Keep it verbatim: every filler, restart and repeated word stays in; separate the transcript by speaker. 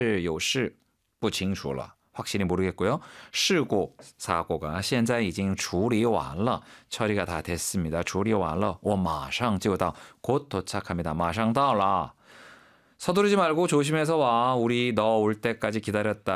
Speaker 1: 有事不清楚了 확실히 모르겠고요.事故 사고가 现在已经处理完了 처리가 다 됐습니다. 处理完了我马上就到 곧 도착합니다. 马上到了 서두르지 말고 조심해서 와. 우리 너 올 때까지 기다렸다.